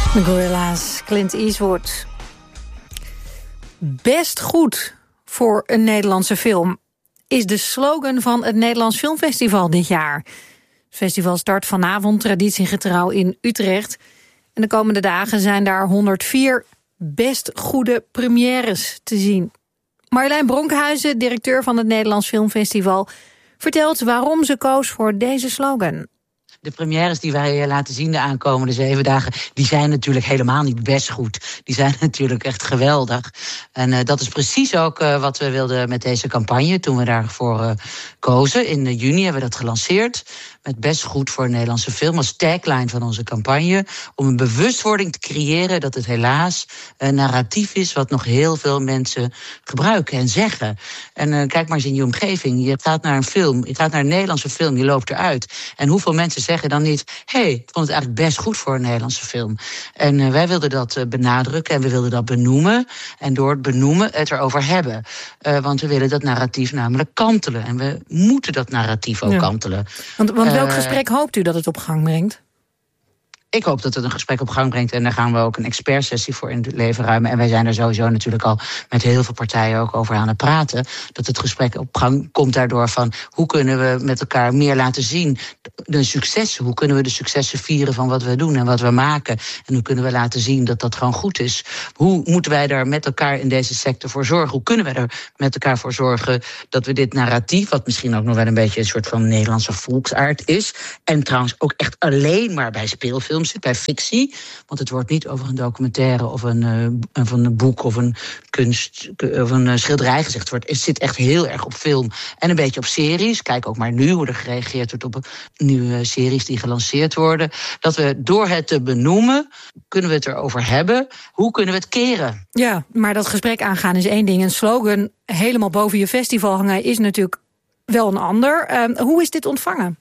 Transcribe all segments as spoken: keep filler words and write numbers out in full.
De Gorilla's, Clint Eastwood. Best goed voor een Nederlandse film is de slogan van het Nederlands Filmfestival dit jaar. Het festival start vanavond traditiegetrouw in Utrecht. En de komende dagen zijn daar honderdvier best goede premières te zien. Marjolein Bronkhuizen, directeur van het Nederlands Filmfestival, vertelt waarom ze koos voor deze slogan. De premières die wij laten zien de aankomende zeven dagen, die zijn natuurlijk helemaal niet best goed. Die zijn natuurlijk echt geweldig. En uh, dat is precies ook uh, wat we wilden met deze campagne. Toen we daarvoor uh, kozen, in uh, juni hebben we dat gelanceerd. Met best goed voor een Nederlandse film als tagline van onze campagne. Om een bewustwording te creëren dat het helaas een narratief is wat nog heel veel mensen gebruiken en zeggen. En uh, kijk maar eens in je omgeving. Je gaat naar een film, je gaat naar een Nederlandse film, je loopt eruit. En hoeveel mensen zeggen dan niet, hé, hey, ik vond het eigenlijk best goed voor een Nederlandse film. En uh, wij wilden dat uh, benadrukken en we wilden dat benoemen. En door het benoemen het erover hebben. Uh, want we willen dat narratief namelijk kantelen. En we moeten dat narratief ook ja. kantelen. Want, want welk uh, gesprek hoopt u dat het op gang brengt? Ik hoop dat het een gesprek op gang brengt. En daar gaan we ook een expertsessie voor in het leven ruimen. En wij zijn er sowieso natuurlijk al met heel veel partijen ook over aan het praten. Dat het gesprek op gang komt daardoor van hoe kunnen we met elkaar meer laten zien de successen. Hoe kunnen we de successen vieren van wat we doen en wat we maken. En hoe kunnen we laten zien dat dat gewoon goed is. Hoe moeten wij daar met elkaar in deze sector voor zorgen? Hoe kunnen wij er met elkaar voor zorgen dat we dit narratief, wat misschien ook nog wel een beetje een soort van Nederlandse volksaard is. En trouwens ook echt alleen maar bij speelfilm zit, bij fictie. Want het wordt niet over een documentaire of een, uh, of een boek of een kunst of een uh, schilderij gezegd. Het, wordt, het zit echt heel erg op film en een beetje op series. Kijk ook maar nu hoe er gereageerd wordt op nieuwe series die gelanceerd worden. Dat we door het te benoemen, kunnen we het erover hebben. Hoe kunnen we het keren? Ja, maar dat gesprek aangaan is één ding. Een slogan helemaal boven je festival hangen is natuurlijk wel een ander. Uh, hoe is dit ontvangen?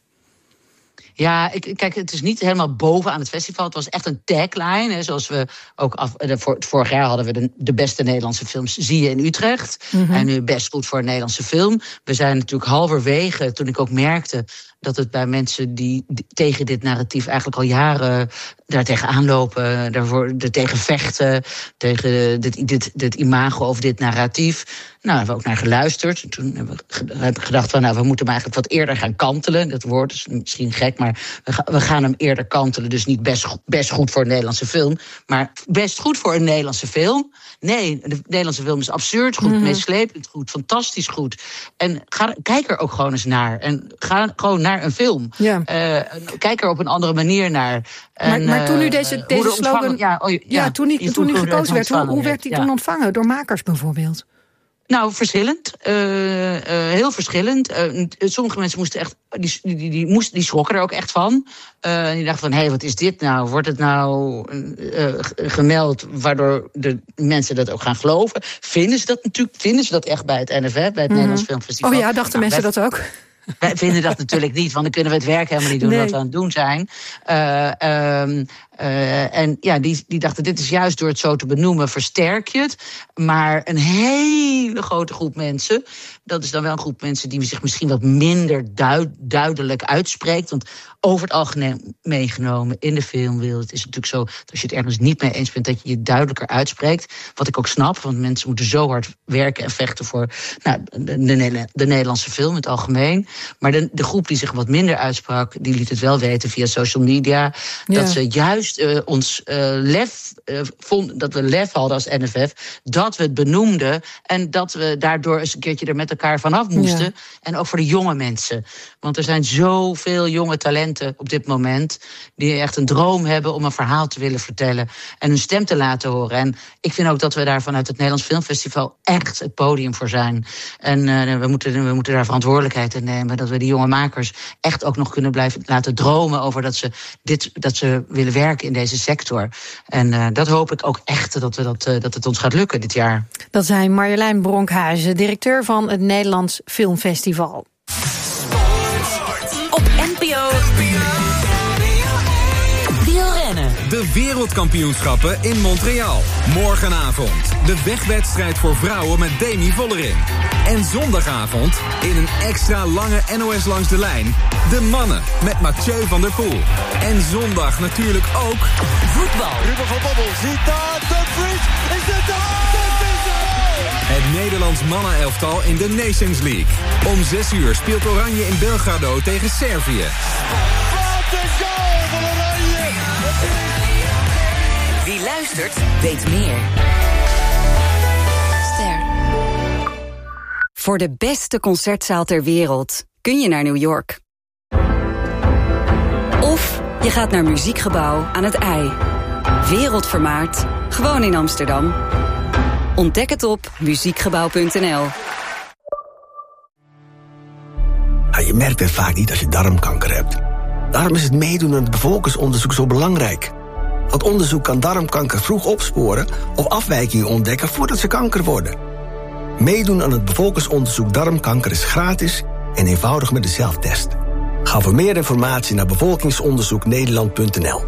Ja, ik, kijk, het is niet helemaal boven aan het festival. Het was echt een tagline. Hè, zoals we ook af, voor, vorig jaar hadden we de, de beste Nederlandse films zie je in Utrecht. Mm-hmm. En nu best goed voor een Nederlandse film. We zijn natuurlijk halverwege, toen ik ook merkte dat het bij mensen die, die tegen dit narratief eigenlijk al jaren daartegen aanlopen, daarvoor er tegen vechten, tegen dit, dit, dit imago of dit narratief. Nou, hebben we ook naar geluisterd. Toen hebben we, heb ik gedacht van, nou, we moeten hem eigenlijk wat eerder gaan kantelen. Dat woord is misschien gek, maar we, ga, we gaan hem eerder kantelen. Dus niet best, best goed voor een Nederlandse film, maar best goed voor een Nederlandse film. Nee, de Nederlandse film is absurd goed, mm-hmm. meeslepend goed, fantastisch goed. En ga, kijk er ook gewoon eens naar. En ga gewoon naar een film. Ja. Uh, kijk er op een andere manier naar. En, maar, maar toen u deze, deze slogan... Ja, oh, ja, ja, toen, die, toen u gekozen werd, hoe, hoe werd die ja. toen ontvangen? Door makers bijvoorbeeld? Nou, verschillend. Uh, uh, heel verschillend. Uh, sommige mensen moesten echt, die, die, die, moesten, die schrokken er ook echt van. Uh, die dachten van, hé, hey, wat is dit nou? Wordt het nou uh, gemeld waardoor de mensen dat ook gaan geloven? Vinden ze dat natuurlijk? Vinden ze dat echt bij het N F F, bij het mm-hmm. Nederlands Filmfestival? Oh ja, dachten nou, mensen wij, dat ook? Wij vinden dat natuurlijk niet, want dan kunnen we het werk helemaal niet doen nee. wat we aan het doen zijn. Uh, um, Uh, en ja, die, die dachten, dit is juist door het zo te benoemen, versterk je het. Maar een hele grote groep mensen, dat is dan wel een groep mensen die zich misschien wat minder duid, duidelijk uitspreekt. Want over het algemeen meegenomen in de filmwereld is het natuurlijk zo, dat als je het ergens niet mee eens bent, dat je je duidelijker uitspreekt. Wat ik ook snap, want mensen moeten zo hard werken en vechten voor nou, de, de, de Nederlandse film in het algemeen. Maar de, de groep die zich wat minder uitsprak, die liet het wel weten via social media, ja. dat ze juist Uh, ons uh, lef uh, vond, dat we lef hadden als N F F, dat we het benoemden en dat we daardoor eens een keertje er met elkaar vanaf moesten. Ja. En ook voor de jonge mensen. Want er zijn zoveel jonge talenten op dit moment die echt een droom hebben om een verhaal te willen vertellen en hun stem te laten horen. En ik vind ook dat we daar vanuit het Nederlands Filmfestival echt het podium voor zijn. En uh, we, moeten, we moeten daar verantwoordelijkheid in nemen, dat we die jonge makers echt ook nog kunnen blijven laten dromen over dat ze dit, dat ze willen werken in deze sector. En uh, dat hoop ik ook echt dat, we dat, uh, dat het ons gaat lukken dit jaar. Dat zei Marjolein Bronkhuizen, directeur van het Nederlands Filmfestival. Op N P O Wielrennen. De wereldkampioenschappen in Montreal. Morgenavond de wegwedstrijd voor vrouwen met Demi Vollering. En zondagavond in een extra lange N O S Langs de Lijn... de mannen met Mathieu van der Poel. En zondag natuurlijk ook voetbal. Ruben van Bommel ziet daar Dumfries. Is dit de Het Nederlands mannenelftal in de Nations League. Om zes uur speelt Oranje in Belgrado tegen Servië. Wat een goal van Oranje! Wie luistert, weet meer. Ster. Voor de beste concertzaal ter wereld kun je naar New York. Of je gaat naar Muziekgebouw aan het IJ. Wereldvermaard, gewoon in Amsterdam. Ontdek het op muziekgebouw punt n l. Ja, je merkt het vaak niet als je darmkanker hebt. Daarom is het meedoen aan het bevolkingsonderzoek zo belangrijk. Want onderzoek kan darmkanker vroeg opsporen of afwijkingen ontdekken voordat ze kanker worden. Meedoen aan het bevolkingsonderzoek darmkanker is gratis en eenvoudig met de zelftest. Ga voor meer informatie naar bevolkingsonderzoek nederland punt n l.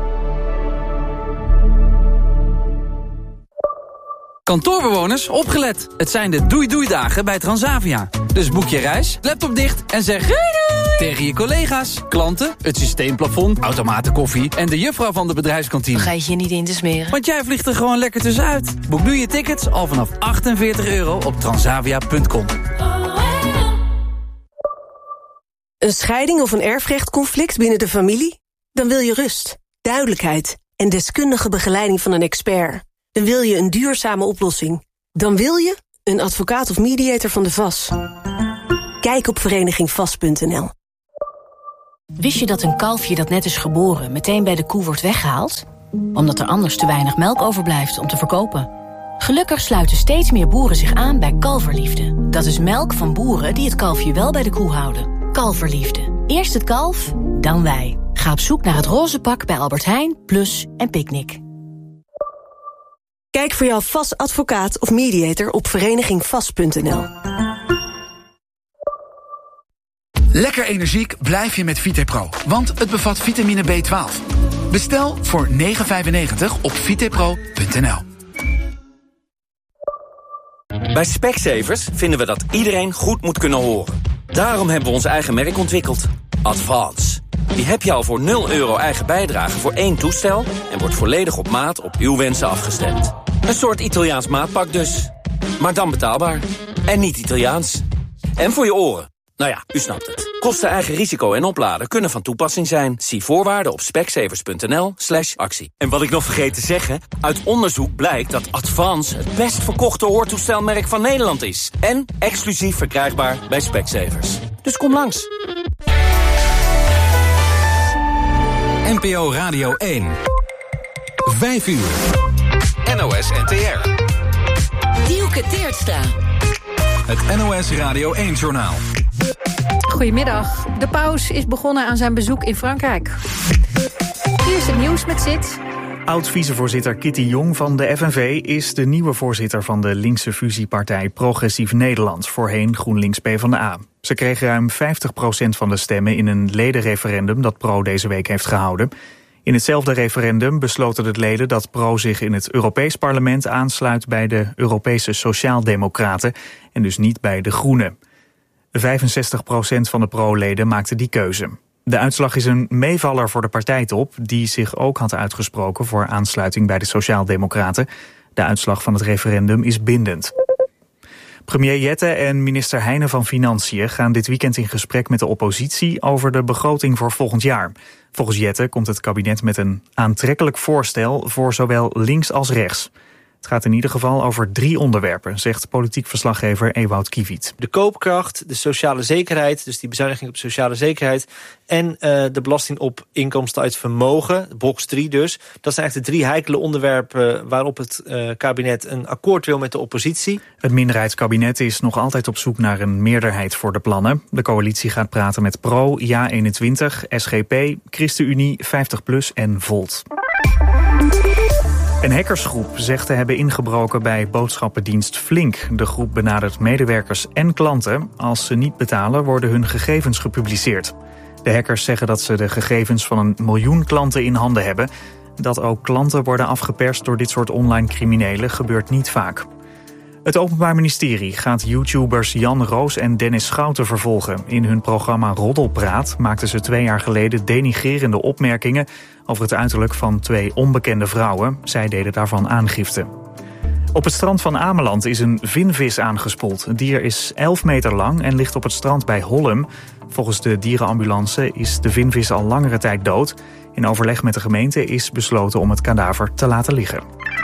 Kantoorbewoners, opgelet. Het zijn de doei-doei-dagen bij Transavia. Dus boek je reis, laptop dicht en zeg doei doei tegen je collega's, klanten, het systeemplafond, automatenkoffie en de juffrouw van de bedrijfskantine. Vergeet je niet in te smeren. Want jij vliegt er gewoon lekker tussenuit. Boek nu je tickets al vanaf achtenveertig euro op transavia punt com. Een scheiding of een erfrechtconflict binnen de familie? Dan wil je rust, duidelijkheid en deskundige begeleiding van een expert. Dan wil je een duurzame oplossing. Dan wil je een advocaat of mediator van de V A S. Kijk op vereniging vast punt n l. Wist je dat een kalfje dat net is geboren meteen bij de koe wordt weggehaald? Omdat er anders te weinig melk overblijft om te verkopen. Gelukkig sluiten steeds meer boeren zich aan bij Kalverliefde. Dat is melk van boeren die het kalfje wel bij de koe houden. Kalverliefde. Eerst het kalf, dan wij. Ga op zoek naar het roze pak bij Albert Heijn, Plus en Picnic. Kijk voor jouw V A S-advocaat of mediator op vereniging vast punt n l. Lekker energiek blijf je met VitePro, want het bevat vitamine B twaalf. Bestel voor negen vijfennegentig op vitepro punt n l. Bij Specsavers vinden we dat iedereen goed moet kunnen horen. Daarom hebben we ons eigen merk ontwikkeld. Advance. Die heb je al voor nul euro eigen bijdrage voor één toestel en wordt volledig op maat op uw wensen afgestemd. Een soort Italiaans maatpak dus. Maar dan betaalbaar. En niet Italiaans. En voor je oren. Nou ja, u snapt het. Kosten, eigen risico en opladen kunnen van toepassing zijn. Zie voorwaarden op specsavers punt n l slash actie. En wat ik nog vergeet te zeggen, uit onderzoek blijkt dat Advance het best verkochte hoortoestelmerk van Nederland is. En exclusief verkrijgbaar bij Specsavers. Dus kom langs. N P O Radio één. Vijf uur. N O S N T R. Dielke Teertstra. Het N O S Radio één-journaal. Goedemiddag. De paus is begonnen aan zijn bezoek in Frankrijk. Hier is het nieuws met Sid. Oud-vicevoorzitter Kitty Jong van de F N V is de nieuwe voorzitter van de linkse fusiepartij Progressief Nederland, voorheen GroenLinks PvdA. Ze kreeg ruim vijftig procent van de stemmen in een ledenreferendum dat Pro deze week heeft gehouden. In hetzelfde referendum besloten de leden dat Pro zich in het Europees Parlement aansluit bij de Europese Sociaaldemocraten en dus niet bij de Groenen. vijfenzestig procent van de Pro-leden maakte die keuze. De uitslag is een meevaller voor de partijtop, die zich ook had uitgesproken voor aansluiting bij de Sociaaldemocraten. De uitslag van het referendum is bindend. Premier Jette en minister Heijnen van Financiën gaan dit weekend in gesprek met de oppositie over de begroting voor volgend jaar. Volgens Jette komt het kabinet met een aantrekkelijk voorstel voor zowel links als rechts. Het gaat in ieder geval over drie onderwerpen, zegt politiek verslaggever Ewout Kiewiet. De koopkracht, de sociale zekerheid, dus die bezuiniging op sociale zekerheid, en uh, de belasting op inkomsten uit vermogen, box drie dus. Dat zijn eigenlijk de drie heikele onderwerpen waarop het uh, kabinet een akkoord wil met de oppositie. Het minderheidskabinet is nog altijd op zoek naar een meerderheid voor de plannen. De coalitie gaat praten met Pro, Ja eenentwintig, S G P, ChristenUnie, vijftig plus en Volt. Een hackersgroep zegt te hebben ingebroken bij boodschappendienst Flink. De groep benadert medewerkers en klanten. Als ze niet betalen, worden hun gegevens gepubliceerd. De hackers zeggen dat ze de gegevens van een miljoen klanten in handen hebben. Dat ook klanten worden afgeperst door dit soort online criminelen gebeurt niet vaak. Het Openbaar Ministerie gaat YouTubers Jan Roos en Dennis Schouten vervolgen. In hun programma Roddelpraat maakten ze twee jaar geleden denigrerende opmerkingen over het uiterlijk van twee onbekende vrouwen. Zij deden daarvan aangifte. Op het strand van Ameland is een vinvis aangespoeld. Het dier is elf meter lang en ligt op het strand bij Hollum. Volgens de dierenambulance is de vinvis al langere tijd dood. In overleg met de gemeente is besloten om het kadaver te laten liggen.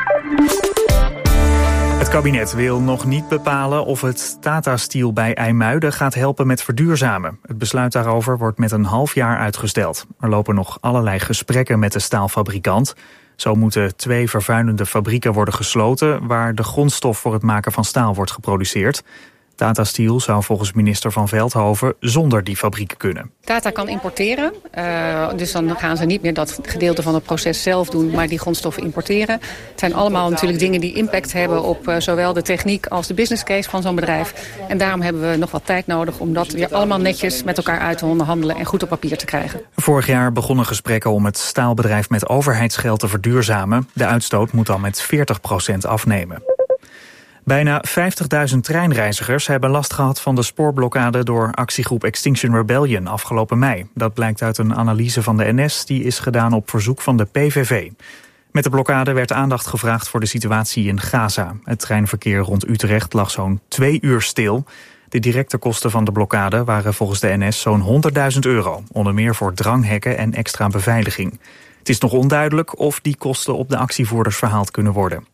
Het kabinet wil nog niet bepalen of het Tata Steel bij IJmuiden gaat helpen met verduurzamen. Het besluit daarover wordt met een half jaar uitgesteld. Er lopen nog allerlei gesprekken met de staalfabrikant. Zo moeten twee vervuilende fabrieken worden gesloten waar de grondstof voor het maken van staal wordt geproduceerd. Tata Steel zou volgens minister Van Veldhoven zonder die fabrieken kunnen. Tata kan importeren, uh, dus dan gaan ze niet meer dat gedeelte van het proces zelf doen, maar die grondstoffen importeren. Het zijn allemaal natuurlijk dingen die impact hebben op uh, zowel de techniek als de business case van zo'n bedrijf. En daarom hebben we nog wat tijd nodig om dat weer allemaal netjes met elkaar uit te onderhandelen en goed op papier te krijgen. Vorig jaar begonnen gesprekken om het staalbedrijf met overheidsgeld te verduurzamen. De uitstoot moet dan met veertig procent afnemen. Bijna vijftigduizend treinreizigers hebben last gehad van de spoorblokkade door actiegroep Extinction Rebellion afgelopen mei. Dat blijkt uit een analyse van de N S die is gedaan op verzoek van de P V V. Met de blokkade werd aandacht gevraagd voor de situatie in Gaza. Het treinverkeer rond Utrecht lag zo'n twee uur stil. De directe kosten van de blokkade waren volgens de N S zo'n honderdduizend euro. Onder meer voor dranghekken en extra beveiliging. Het is nog onduidelijk of die kosten op de actievoerders verhaald kunnen worden.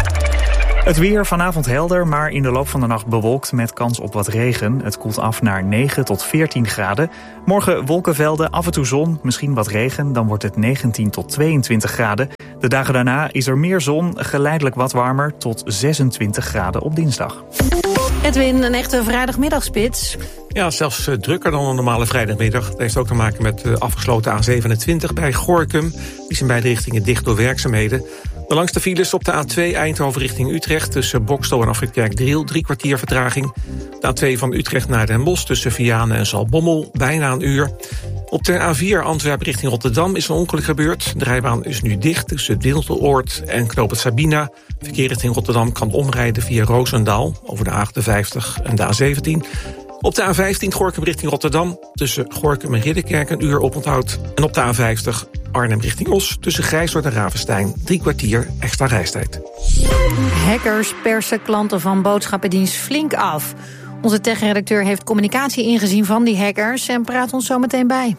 Het weer vanavond helder, maar in de loop van de nacht bewolkt met kans op wat regen. Het koelt af naar negen tot veertien graden. Morgen wolkenvelden, af en toe zon, misschien wat regen. Dan wordt het negentien tot tweeëntwintig graden. De dagen daarna is er meer zon, geleidelijk wat warmer tot zesentwintig graden op dinsdag. Edwin, een echte vrijdagmiddagspits. Ja, zelfs uh, drukker dan een normale vrijdagmiddag. Dat heeft ook te maken met de uh, afgesloten A zevenentwintig bij Gorinchem. Die is in beide richtingen dicht door werkzaamheden. De langste files op de A twee Eindhoven richting Utrecht tussen Boxtel en Afrit Kerkdriel, drie kwartier vertraging. De A twee van Utrecht naar Den Bosch tussen Vianen en Zaltbommel, bijna een uur. Op de A vier Antwerpen richting Rotterdam is een ongeluk gebeurd. De rijbaan is nu dicht tussen Dinteloord en Knoop het Sabina. Verkeer richting Rotterdam kan omrijden via Roosendaal over de A achtenvijftig en de A zeventien. Op de A vijftien Gorinchem richting Rotterdam tussen Gorinchem en Ridderkerk een uur oponthoud. En op de A vijftig Arnhem richting Os tussen Grijsdorp en Ravenstein drie kwartier extra reistijd. Hackers persen klanten van boodschappendienst Flink af. Onze techredacteur heeft communicatie ingezien van die hackers en praat ons zo meteen bij.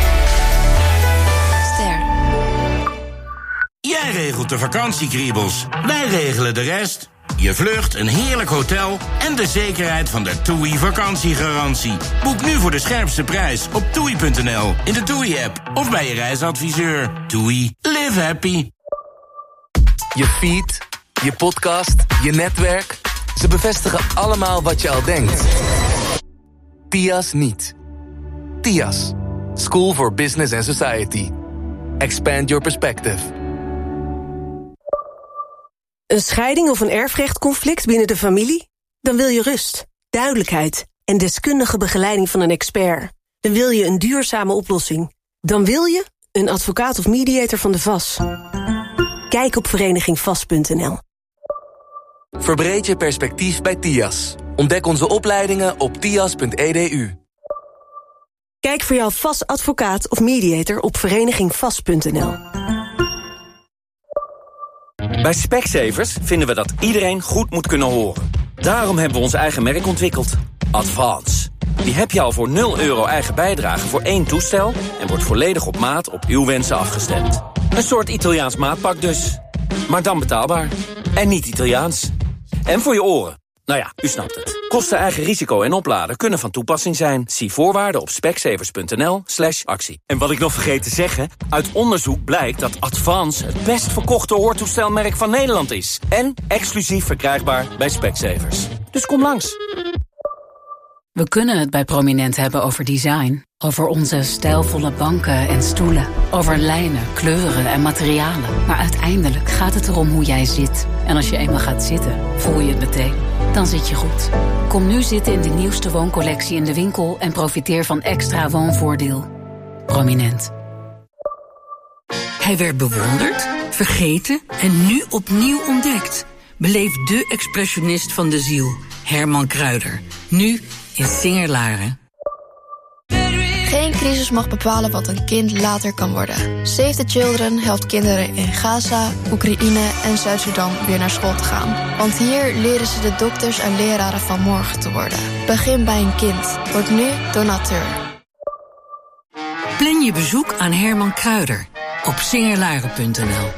Ster. Jij regelt de vakantiekriebels, wij regelen de rest. Je vlucht, een heerlijk hotel en de zekerheid van de TUI vakantiegarantie. Boek nu voor de scherpste prijs op toei punt n l, in de TUI-app of bij je reisadviseur. TUI, live happy. Je feed, je podcast, je netwerk. Ze bevestigen allemaal wat je al denkt. T I A S niet. T I A S. School for Business and Society. Expand your perspective. Een scheiding of een erfrechtconflict binnen de familie? Dan wil je rust, duidelijkheid en deskundige begeleiding van een expert. Dan wil je een duurzame oplossing. Dan wil je een advocaat of mediator van de V A S. Kijk op vereniging vast punt n l. Verbreed je perspectief bij T I A S. Ontdek onze opleidingen op tias punt e d u. Kijk voor jouw V A S-advocaat of mediator op vereniging vast punt n l. Bij Specsavers vinden we dat iedereen goed moet kunnen horen. Daarom hebben we ons eigen merk ontwikkeld. Advance. Die heb je al voor nul euro eigen bijdrage voor één toestel en wordt volledig op maat op uw wensen afgestemd. Een soort Italiaans maatpak dus. Maar dan betaalbaar. En niet Italiaans. En voor je oren. Nou ja, u snapt het. Kosten, eigen risico en opladen kunnen van toepassing zijn. Zie voorwaarden op specsavers punt n l slash actie. En wat ik nog vergeet te zeggen, uit onderzoek blijkt dat Advance het best verkochte hoortoestelmerk van Nederland is. En exclusief verkrijgbaar bij Specsavers. Dus kom langs. We kunnen het bij Prominent hebben over design. Over onze stijlvolle banken en stoelen. Over lijnen, kleuren en materialen. Maar uiteindelijk gaat het erom hoe jij zit. En als je eenmaal gaat zitten, voel je het meteen. Dan zit je goed. Kom nu zitten in de nieuwste wooncollectie in de winkel en profiteer van extra woonvoordeel. Prominent. Hij werd bewonderd, vergeten en nu opnieuw ontdekt. Beleef de expressionist van de ziel, Herman Kruijder. Nu in Singer-Laren. Geen crisis mag bepalen wat een kind later kan worden. Save the Children helpt kinderen in Gaza, Oekraïne en Zuid-Sudan weer naar school te gaan. Want hier leren ze de dokters en leraren van morgen te worden. Begin bij een kind. Word nu donateur. Plan je bezoek aan Herman Kruijder op singerlaren punt n l.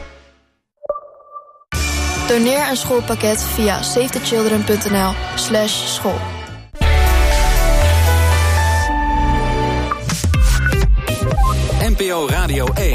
Doneer een schoolpakket via savethechildren punt n l slash school. N P O Radio één.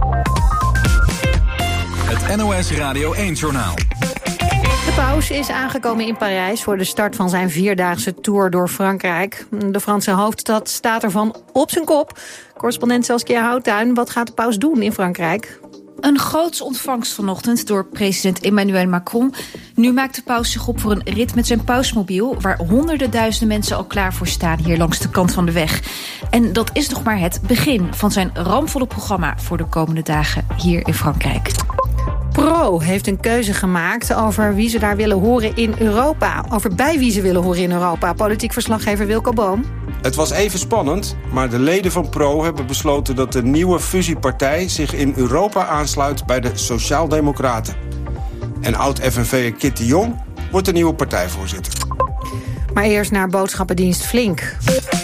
Het N O S Radio één-journaal. De paus is aangekomen in Parijs voor de start van zijn vierdaagse tour door Frankrijk. De Franse hoofdstad staat ervan op zijn kop. Correspondent Saskia Houttuin, wat gaat de paus doen in Frankrijk? Een groots ontvangst vanochtend door president Emmanuel Macron. Nu maakt de paus zich op voor een rit met zijn pausmobiel, waar honderden duizenden mensen al klaar voor staan hier langs de kant van de weg. En dat is nog maar het begin van zijn ramvolle programma voor de komende dagen hier in Frankrijk. Pro heeft een keuze gemaakt over wie ze daar willen horen in Europa. Over bij wie ze willen horen in Europa. Politiek verslaggever Wilco Boom. Het was even spannend, maar de leden van Pro hebben besloten dat de nieuwe fusiepartij zich in Europa aansluit bij de Sociaaldemocraten. En oud-F N V'er Kitty Jong wordt de nieuwe partijvoorzitter. Maar eerst naar boodschappendienst Flink.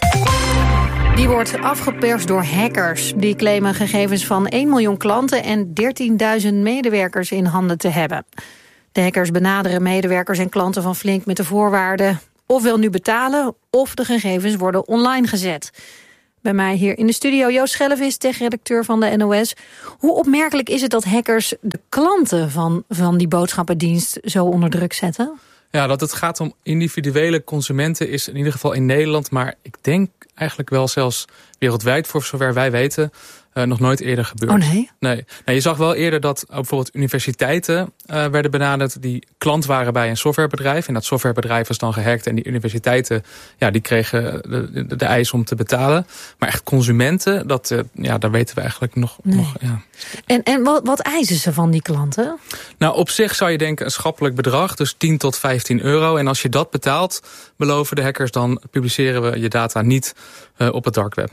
Die wordt afgeperst door hackers. Die claimen gegevens van één miljoen klanten en dertienduizend medewerkers in handen te hebben. De hackers benaderen medewerkers en klanten van Flink met de voorwaarden ofwel nu betalen of de gegevens worden online gezet. Bij mij hier in de studio Joost Schellevis, tech-redacteur van de N O S. Hoe opmerkelijk is het dat hackers de klanten van, van die boodschappendienst zo onder druk zetten? Ja, dat het gaat om individuele consumenten is in ieder geval in Nederland, maar ik denk eigenlijk wel zelfs wereldwijd, voor zover wij weten, uh, nog nooit eerder gebeurd. Oh nee? Nee. Nou, je zag wel eerder dat bijvoorbeeld universiteiten uh, werden benaderd die klant waren bij een softwarebedrijf. En dat softwarebedrijf was dan gehackt en die universiteiten, ja, die kregen de, de, de eis om te betalen. Maar echt consumenten, dat, uh, ja, daar weten we eigenlijk nog. Nee. nog ja. En, en wat, wat eisen ze van die klanten? Nou, op zich zou je denken een schappelijk bedrag, dus tien tot vijftien euro. En als je dat betaalt, beloven de hackers, dan publiceren we je data niet uh, op het dark web.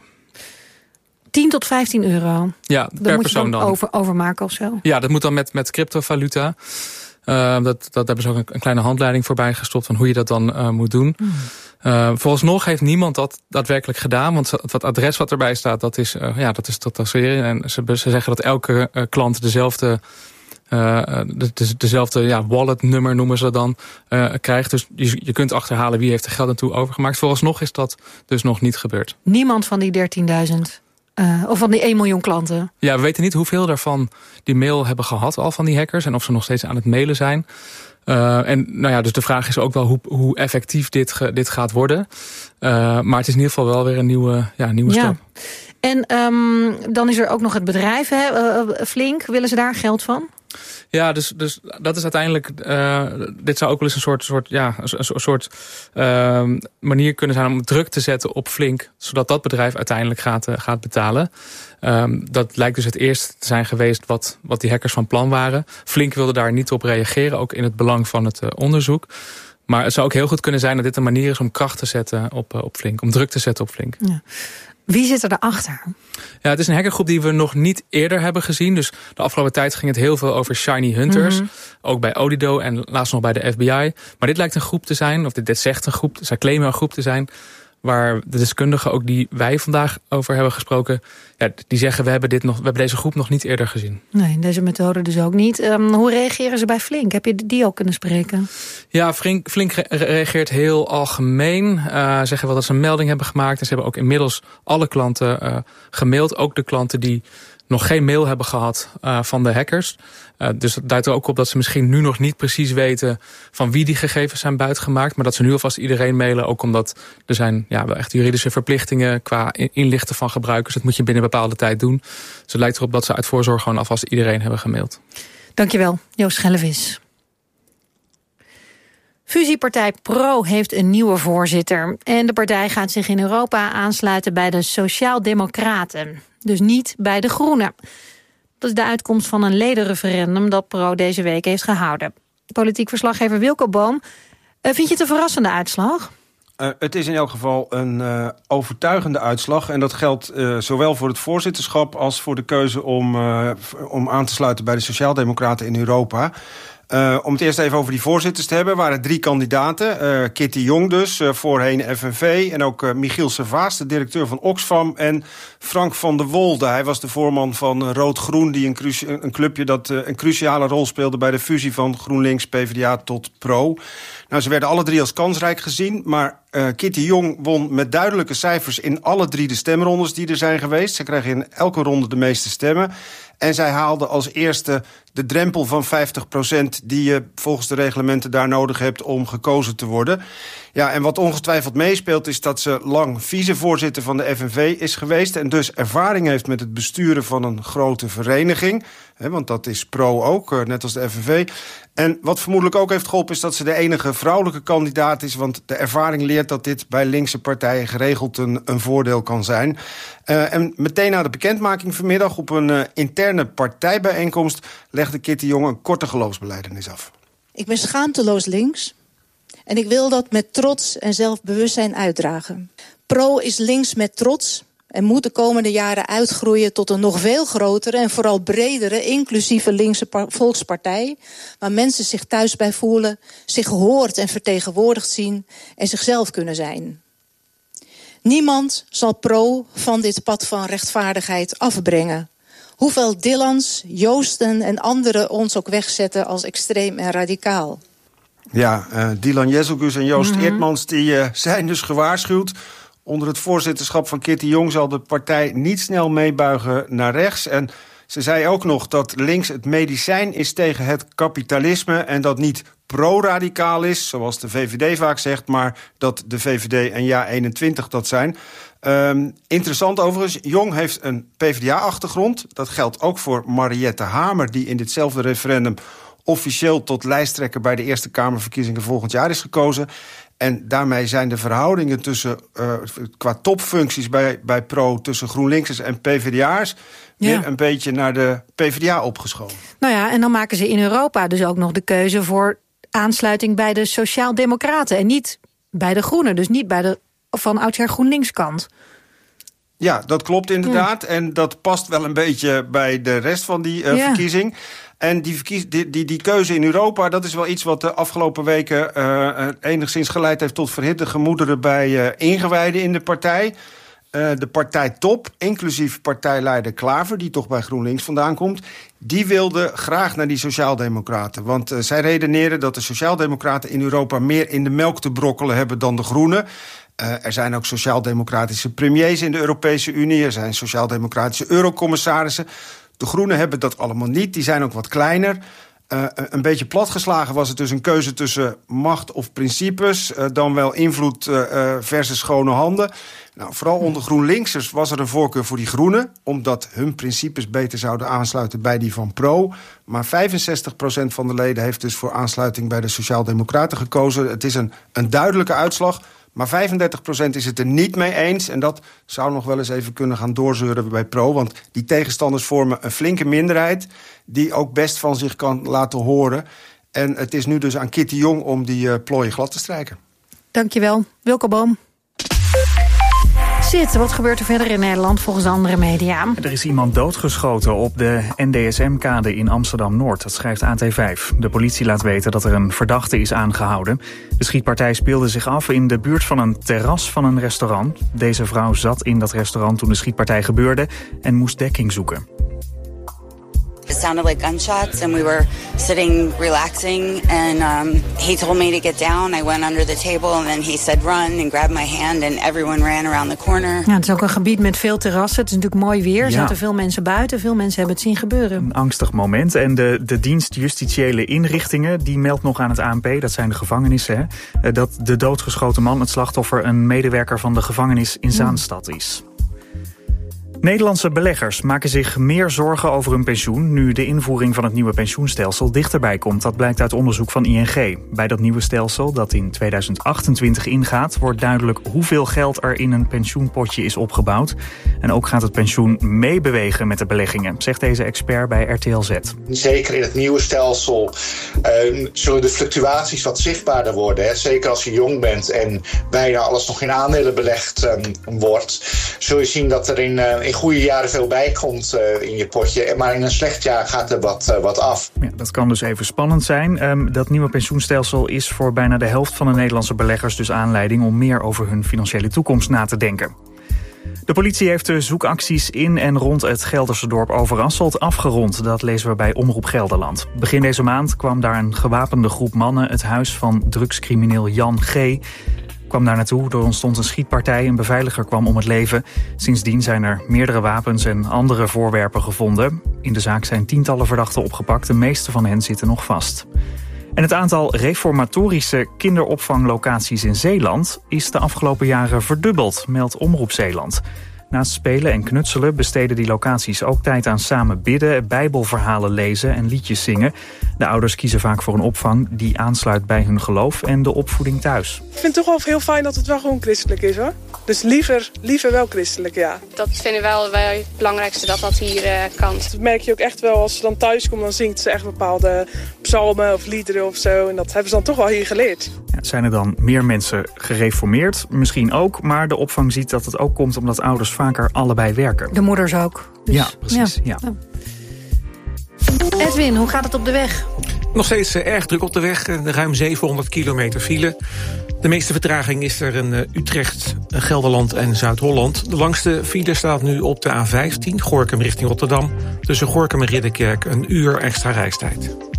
tien tot vijftien euro? Ja, dan per moet persoon je dan, dan. Over, overmaken of zo? Ja, dat moet dan met, met cryptovaluta. Uh, dat, dat hebben ze ook een, een kleine handleiding voorbij gestopt van hoe je dat dan uh, moet doen. Hmm. Uh, vooralsnog heeft niemand dat daadwerkelijk gedaan, want het adres wat erbij staat, dat is, uh, ja, dat is tot tasseren. En ze, ze zeggen dat elke uh, klant dezelfde Uh, de, de, dezelfde ja, walletnummer noemen ze dan, uh, krijgt. Dus je, je kunt achterhalen wie heeft er geld naartoe overgemaakt. Vooralsnog is dat dus nog niet gebeurd. Niemand van die dertienduizend uh, of van die één miljoen klanten? Ja, we weten niet hoeveel daarvan die mail hebben gehad al van die hackers en of ze nog steeds aan het mailen zijn. Uh, en nou ja, dus de vraag is ook wel hoe, hoe effectief dit, ge, dit gaat worden. Uh, maar het is in ieder geval wel weer een nieuwe, ja, nieuwe ja. stap. En um, dan is er ook nog het bedrijf, hè, uh, Flink. Willen ze daar geld van? Ja, dus, dus dat is uiteindelijk, uh, dit zou ook wel eens een soort, soort, ja, een, een soort uh, manier kunnen zijn om druk te zetten op Flink, zodat dat bedrijf uiteindelijk gaat, uh, gaat betalen. Um, dat lijkt dus het eerste te zijn geweest wat, wat die hackers van plan waren. Flink wilde daar niet op reageren, ook in het belang van het uh, onderzoek. Maar het zou ook heel goed kunnen zijn dat dit een manier is om kracht te zetten op, uh, op Flink, om druk te zetten op Flink. Ja. Wie zit er daarachter? Ja, het is een hackergroep die we nog niet eerder hebben gezien. Dus de afgelopen tijd ging het heel veel over shiny hunters. Mm-hmm. Ook bij Odido en laatst nog bij de F B I. Maar dit lijkt een groep te zijn, of dit, dit zegt een groep, zij claimen een groep te zijn, waar de deskundigen ook die wij vandaag over hebben gesproken, ja, die zeggen we hebben, dit nog, we hebben deze groep nog niet eerder gezien. Nee, deze methode dus ook niet. Um, hoe reageren ze bij Flink? Heb je die ook kunnen spreken? Ja, Flink, Flink reageert heel algemeen. Uh, zeggen wel dat ze een melding hebben gemaakt. En ze hebben ook inmiddels alle klanten uh, gemaild. Ook de klanten die nog geen mail hebben gehad uh, van de hackers. Uh, dus dat duidt er ook op dat ze misschien nu nog niet precies weten van wie die gegevens zijn buitgemaakt. Maar dat ze nu alvast iedereen mailen. Ook omdat er zijn ja, wel echt juridische verplichtingen qua inlichten van gebruikers. Dat moet je binnen een bepaalde tijd doen. Dus het lijkt erop dat ze uit voorzorg gewoon alvast iedereen hebben gemaild. Dankjewel, Joost Schellevis. Fusiepartij Pro heeft een nieuwe voorzitter. En de partij gaat zich in Europa aansluiten bij de Sociaaldemocraten. Dus niet bij de Groenen. Dat is de uitkomst van een ledenreferendum dat Pro deze week heeft gehouden. Politiek verslaggever Wilco Boom. Uh, vind je het een verrassende uitslag? Uh, het is in elk geval een uh, overtuigende uitslag. En dat geldt uh, zowel voor het voorzitterschap als voor de keuze om, uh, om aan te sluiten bij de Sociaaldemocraten in Europa. Uh, om het eerst even over die voorzitters te hebben, waren drie kandidaten. Uh, Kitty Jong dus, uh, voorheen F N V. En ook uh, Michiel Servaas, de directeur van Oxfam. En Frank van der Wolde, hij was de voorman van uh, Rood-Groen... die een, cru- een clubje dat uh, een cruciale rol speelde bij de fusie van GroenLinks, P v d A tot Pro. Nou, ze werden alle drie als kansrijk gezien, maar uh, Kitty Jong won met duidelijke cijfers in alle drie de stemrondes die er zijn geweest. Ze kreeg in elke ronde de meeste stemmen. En zij haalde als eerste de drempel van vijftig procent... die je volgens de reglementen daar nodig hebt om gekozen te worden. Ja, en wat ongetwijfeld meespeelt is dat ze lang vicevoorzitter van de F N V is geweest... en dus ervaring heeft met het besturen van een grote vereniging. Hè, want dat is Pro ook, net als de F N V. En wat vermoedelijk ook heeft geholpen is dat ze de enige vrouwelijke kandidaat is... want de ervaring leert dat dit bij linkse partijen geregeld een, een voordeel kan zijn. Uh, en meteen na de bekendmaking vanmiddag op een uh, interne partijbijeenkomst... legde Kitty Jong een korte geloofsbelijdenis af. Ik ben schaamteloos links en ik wil dat met trots en zelfbewustzijn uitdragen. Pro is links met trots en moet de komende jaren uitgroeien tot een nog veel grotere en vooral bredere inclusieve linkse volkspartij, waar mensen zich thuis bij voelen, zich gehoord en vertegenwoordigd zien en zichzelf kunnen zijn. Niemand zal Pro van dit pad van rechtvaardigheid afbrengen. Hoeveel Dylans, Joosten en anderen ons ook wegzetten als extreem en radicaal. Ja, uh, Dylan Jezelgus en Joost Mm-hmm. Eertmans die, uh, zijn dus gewaarschuwd. Onder het voorzitterschap van Kitty Jong zal de partij niet snel meebuigen naar rechts. En ze zei ook nog dat links het medicijn is tegen het kapitalisme... en dat niet pro-radicaal is, zoals de V V D vaak zegt... maar dat de V V D en Ja eenentwintig dat zijn. Um, interessant overigens, Jong heeft een P v d A-achtergrond. Dat geldt ook voor Mariette Hamer, die in ditzelfde referendum... officieel tot lijsttrekker bij de Eerste Kamerverkiezingen volgend jaar is gekozen. En daarmee zijn de verhoudingen tussen, uh, qua topfuncties bij, bij Pro... tussen GroenLinksers en P v d A'ers... Ja. weer een beetje naar de P v d A opgeschoven. Nou ja, en dan maken ze in Europa dus ook nog de keuze voor aansluiting bij de Sociaaldemocraten en niet bij de Groenen, dus niet bij de van oudsher GroenLinks kant. Ja, dat klopt inderdaad. Ja. En dat past wel een beetje bij de rest van die uh, ja. verkiezing. En die, verkies, die, die, die keuze in Europa, dat is wel iets wat de afgelopen weken uh, enigszins geleid heeft tot verhitte gemoederen bij uh, ingewijden in de partij. Uh, de partijtop, inclusief partijleider Klaver, die toch bij GroenLinks vandaan komt, die wilde graag naar die Sociaaldemocraten. Want uh, zij redeneren dat de Sociaaldemocraten in Europa meer in de melk te brokkelen hebben dan de Groenen. Uh, er zijn ook sociaal-democratische premiers in de Europese Unie. Er zijn sociaal-democratische eurocommissarissen. De Groenen hebben dat allemaal niet. Die zijn ook wat kleiner. Uh, een beetje platgeslagen was het dus een keuze tussen macht of principes. Uh, dan wel invloed uh, versus schone handen. Nou, vooral onder GroenLinksers was er een voorkeur voor die Groenen, omdat hun principes beter zouden aansluiten bij die van Pro. Maar vijfenzestig procent van de leden heeft dus voor aansluiting bij de Sociaaldemocraten gekozen. Het is een, een duidelijke uitslag. Maar vijfendertig procent is het er niet mee eens. En dat zou nog wel eens even kunnen gaan doorzeuren bij Pro. Want die tegenstanders vormen een flinke minderheid die ook best van zich kan laten horen. En het is nu dus aan Kitty Jong om die uh, plooien glad te strijken. Dankjewel, Wilco Boom. Zit, wat gebeurt er verder in Nederland volgens andere media? Er is iemand doodgeschoten op de N D S M-kade in Amsterdam-Noord. Dat schrijft A T vijf. De politie laat weten dat er een verdachte is aangehouden. De schietpartij speelde zich af in de buurt van een terras van een restaurant. Deze vrouw zat in dat restaurant toen de schietpartij gebeurde en moest dekking zoeken. It sounded like gunshots and we were sitting relaxing and um, he told me to get down. I went under the table and then he said run and grabbed my hand and everyone ran around the corner. Ja, het is ook een gebied met veel terrassen. Het is natuurlijk mooi weer. Er ja. zaten veel mensen buiten. Veel mensen hebben het zien gebeuren. Een angstig moment. En de, de dienst Justitiële Inrichtingen die meldt nog aan het A N P, dat zijn de gevangenissen, hè, dat de doodgeschoten man, het slachtoffer, een medewerker van de gevangenis in Zaanstad is. Nederlandse beleggers maken zich meer zorgen over hun pensioen nu de invoering van het nieuwe pensioenstelsel dichterbij komt. Dat blijkt uit onderzoek van I N G. Bij dat nieuwe stelsel dat in tweeduizend achtentwintig ingaat, wordt duidelijk hoeveel geld er in een pensioenpotje is opgebouwd. En ook gaat het pensioen meebewegen met de beleggingen, zegt deze expert bij R T L Z. Zeker in het nieuwe stelsel uh, zullen de fluctuaties wat zichtbaarder worden. Hè. Zeker als je jong bent en bijna alles nog in aandelen belegd um, wordt, zul je zien dat er in, uh, in goede jaren veel bij komt uh, in je potje. Maar in een slecht jaar gaat er wat, uh, wat af. Ja, dat kan dus even spannend zijn. Um, dat nieuwe pensioenstelsel is voor bijna de helft van de Nederlandse beleggers dus aanleiding om meer over hun financiële toekomst na te denken. De politie heeft de zoekacties in en rond het Gelderse dorp Overasselt afgerond. Dat lezen we bij Omroep Gelderland. Begin deze maand kwam daar een gewapende groep mannen het huis van drugscrimineel Jan G. Kwam daar naartoe, er ontstond een schietpartij, een beveiliger kwam om het leven. Sindsdien zijn er meerdere wapens en andere voorwerpen gevonden. In de zaak zijn tientallen verdachten opgepakt, de meeste van hen zitten nog vast. En het aantal reformatorische kinderopvanglocaties in Zeeland is de afgelopen jaren verdubbeld, meldt Omroep Zeeland. Naast spelen en knutselen besteden die locaties ook tijd aan samen bidden, bijbelverhalen lezen en liedjes zingen. De ouders kiezen vaak voor een opvang die aansluit bij hun geloof en de opvoeding thuis. Ik vind het toch wel heel fijn dat het wel gewoon christelijk is, hoor. Dus liever, liever wel christelijk, ja. Dat vinden we wel, wel het belangrijkste dat dat hier uh, kan. Dat merk je ook echt wel als ze dan thuis komen, dan zingt ze echt bepaalde psalmen of liederen of zo. En dat hebben ze dan toch wel hier geleerd. Ja, zijn er dan meer mensen gereformeerd? Misschien ook, maar de opvang ziet dat het ook komt omdat ouders vaker allebei werken. De moeders ook. Dus, ja, precies. Ja. Ja. Edwin, hoe gaat het op de weg? Nog steeds uh, erg druk op de weg, uh, ruim zevenhonderd kilometer file. De meeste vertraging is er in uh, Utrecht, uh, Gelderland en Zuid-Holland. De langste file staat nu op de A vijftien, Gorinchem richting Rotterdam. Tussen Gorinchem en Ridderkerk een uur extra reistijd.